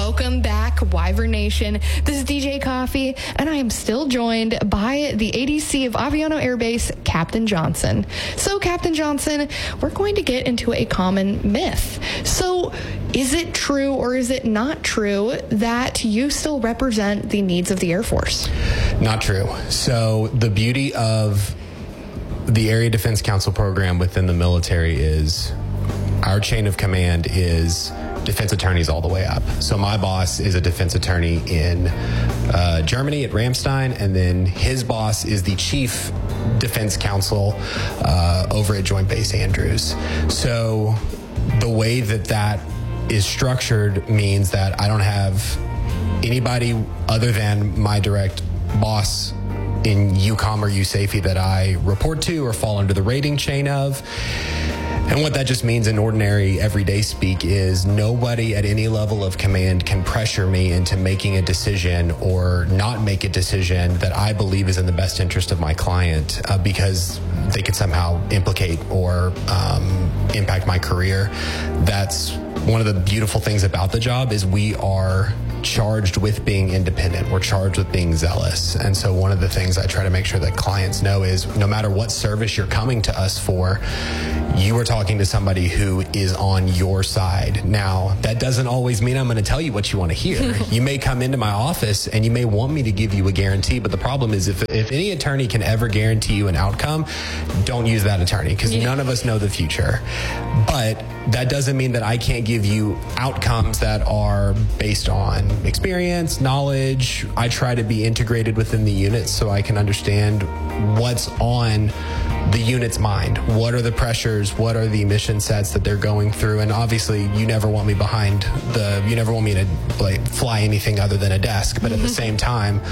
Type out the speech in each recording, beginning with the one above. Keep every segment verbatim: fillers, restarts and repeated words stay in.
Welcome back, Wyvern Nation. This is D J Coffee, and I am still joined by the A D C of Aviano Air Base, Captain Johnson. So, Captain Johnson, we're going to get into a common myth. So, is it true or is it not true that you still represent the needs of the Air Force? Not true. So, the beauty of the Area Defense Council program within the military is our chain of command is defense attorneys all the way up. So my boss is a defense attorney in uh, Germany at Ramstein, and then his boss is the chief defense counsel uh, over at Joint Base Andrews. So the way that that is structured means that I don't have anybody other than my direct boss in U COM or U SAFE that I report to or fall under the rating chain of. And what that just means in ordinary everyday speak is nobody at any level of command can pressure me into making a decision or not make a decision that I believe is in the best interest of my client uh, because they could somehow implicate or um, impact my career. That's one of the beautiful things about the job is we are charged with being independent. We're charged with being zealous. And so one of the things I try to make sure that clients know is no matter what service you're coming to us for, you are talking to somebody who is on your side. Now, that doesn't always mean I'm going to tell you what you want to hear. You may come into my office and you may want me to give you a guarantee, but the problem is if, if any attorney can ever guarantee you an outcome, don't use that attorney because yeah. none of us know the future. But that doesn't mean that I can't give you outcomes that are based on experience, knowledge. I try to be integrated within the unit so I can understand what's on the unit's mind. What are the pressures? What are the mission sets that they're going through? And obviously, you never want me behind the, you never want me to like fly anything other than a desk. But at the same time,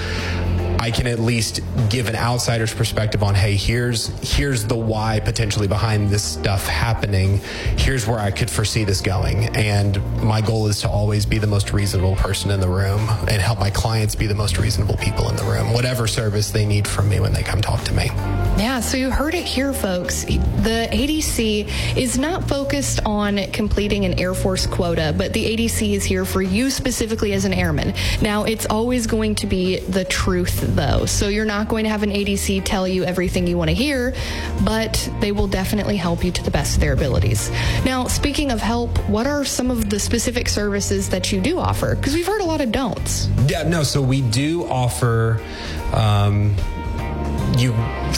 I can at least give an outsider's perspective on, hey, here's here's the why potentially behind this stuff happening. Here's where I could foresee this going. And my goal is to always be the most reasonable person in the room and help my clients be the most reasonable people in the room, whatever service they need from me when they come talk to me. Yeah, so you heard it here, folks. The A D C is not focused on completing an Air Force quota, but the A D C is here for you specifically as an airman. Now, it's always going to be the truth, though. So you're not going to have an A D C tell you everything you want to hear, but they will definitely help you to the best of their abilities. Now, speaking of help, what are some of the specific services that you do offer? Because we've heard a lot of don'ts. Yeah, no, so we do offer... Um, you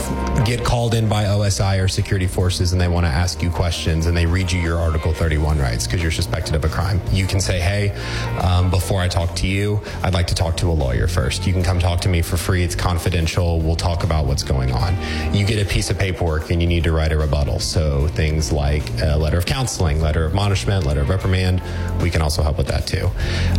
get called in by O S I or security forces and they want to ask you questions and they read you your Article thirty-one rights because you're suspected of a crime. You can say, hey, um, before I talk to you, I'd like to talk to a lawyer first. You can come talk to me for free. It's confidential. We'll talk about what's going on. You get a piece of paperwork and you need to write a rebuttal. So things like a letter of counseling, letter of admonishment, letter of reprimand, we can also help with that too.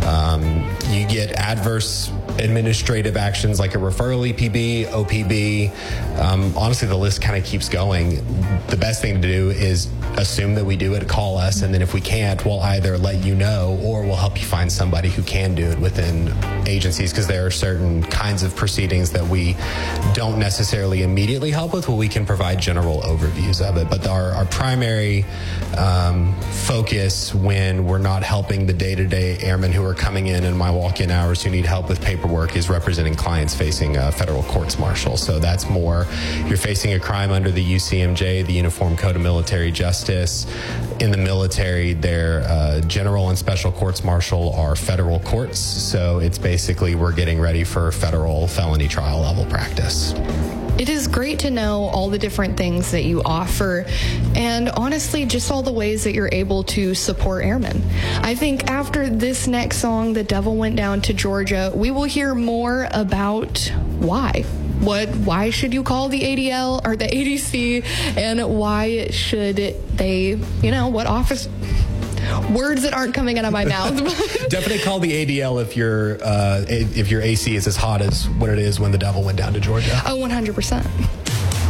Um, you get adverse administrative actions like a referral E P B, O P B. Um, honestly, the list kind of keeps going. The best thing to do is assume that we do it, call us, and then if we can't, we'll either let you know or we'll help you find somebody who can do it within agencies because there are certain kinds of proceedings that we don't necessarily immediately help with, but we can provide general overviews of it. But our, our primary um, focus when we're not helping the day-to-day airmen who are coming in in my walk-in hours who need help with paperwork is representing clients facing uh, federal courts martial. So that's more, you're facing a crime under the U C M J, the Uniform Code of Military Justice. In the military, their uh, general and special courts martial are federal courts. So it's basically we're getting ready for federal felony trial level practice. It is great to know all the different things that you offer and honestly just all the ways that you're able to support airmen. I think after this next song, The Devil Went Down to Georgia, we will hear more about why. What, why should you call the A D L or the A D C, and why should they, you know, what office, words that aren't coming out of my mouth. Definitely call the A D L if your uh, if your A C is as hot as what it is when The Devil Went Down to Georgia. Oh, one hundred percent.